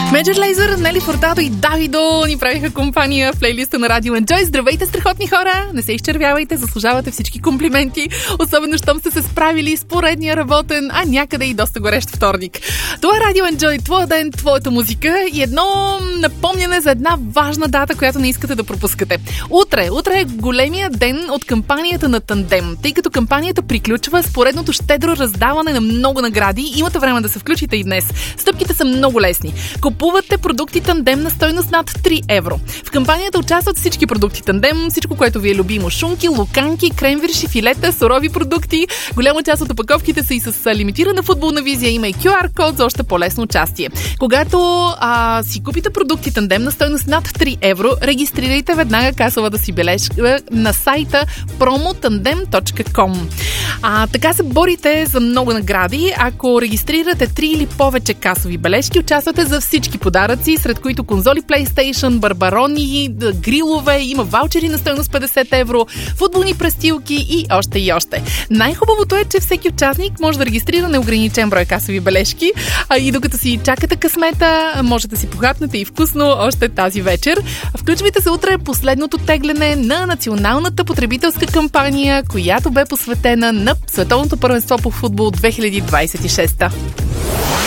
Major Lazer, Нели Фуртадо и Давидо ни правиха компания в плейлиста на Радио Enjoy. Здравейте, страхотни хора! Не се изчервявайте, заслужавате всички комплименти, особено щом сте се справили с поредния работен, а някъде и доста горещ вторник. Това е Радио Enjoy, твоя ден, твоята музика и едно напомняне за една важна дата, която не искате да пропускате. Утре е големия ден от кампанията на Тандем, тъй като кампанията приключва с поредното щедро раздаване на много награди. Имате време да се включите и днес. Стъпките са много лесни. Купувате продукти Тандем на стойност над 3 евро. В кампанията участват всички продукти Тандем, всичко, което ви е любимо. Шунки, луканки, кремвирши, филета, сурови продукти. Голяма част от опаковките са и с лимитирана футболна визия. Има и QR-код за още по-лесно участие. Когато си купите продукти Тандем на стойност над 3 евро, регистрирайте веднага касовата си бележка на сайта promotandem.com. Така се борите за много награди. Ако регистрирате 3 или повече касови бележки, участвате за всички подаръци, сред които конзоли PlayStation, барбарони, грилове, има ваучери на стойност 50 евро, футболни престилки и още и още. Най-хубавото е, че всеки участник може да регистрира неограничен брой касови бележки и докато си чакате късмета, можете да си похапнете и вкусно още тази вечер. Включвайте се утре последното тегляне на националната потребителска кампания, която бе посветена на Световното първенство по футбол 2026.